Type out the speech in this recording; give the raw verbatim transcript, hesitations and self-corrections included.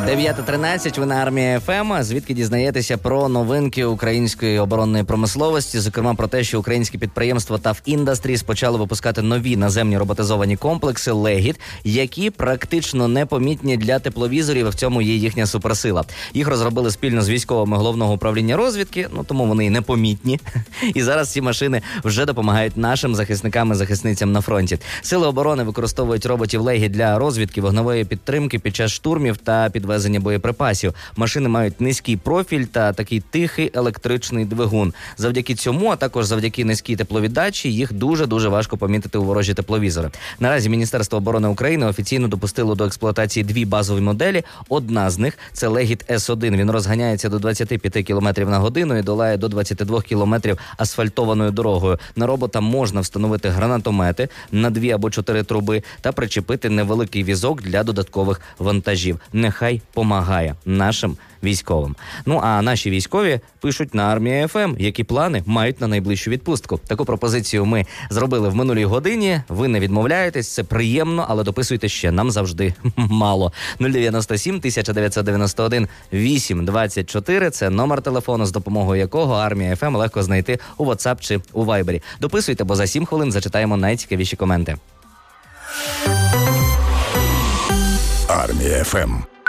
дев'ята тринадцять, ви на Армія еф ем, звідки дізнаєтеся про новинки української оборонної промисловості, зокрема про те, що українські підприємства ТАФ Industries почали випускати нові наземні роботизовані комплекси Легіт, які практично непомітні для тепловізорів, і в цьому є їхня суперсила. Їх розробили спільно з військовими головного управління розвідки, ну тому вони і непомітні. І зараз ці машини вже допомагають нашим захисникам і захисницям на фронті. Сили оборони використовують роботів Легіт для розвідки, вогневої підтримки під час штурмів та підвезення боєприпасів. Машини мають низький профіль та такий тихий електричний двигун. Завдяки цьому, а також завдяки низькій тепловіддачі, їх дуже-дуже важко помітити у ворожі тепловізори. Наразі Міністерство оборони України офіційно допустило до експлуатації дві базові моделі. Одна з них – це Легіт ес один. Він розганяється до двадцять п'ять кілометрів на годину і долає до двадцять два кілометрів асфальтованою дорогою. На робота можна встановити гранатомети на дві або чотири труби та причепити невеликий візок для додаткових вантажів. Нехай помагає нашим військовим. Ну а наші військові пишуть на Армія еф ем, які плани мають на найближчу відпустку. Таку пропозицію ми зробили в минулій годині. Ви не відмовляєтесь, це приємно, але дописуйте ще, нам завжди мало. нуль дев'яносто сім тисяча дев'ятсот дев'яносто один вісім двадцять чотири – це номер телефону, з допомогою якого Армія еф ем легко знайти у WhatsApp чи у Viber. Дописуйте, бо за сім хвилин зачитаємо найцікавіші коменти. Армія еф ем.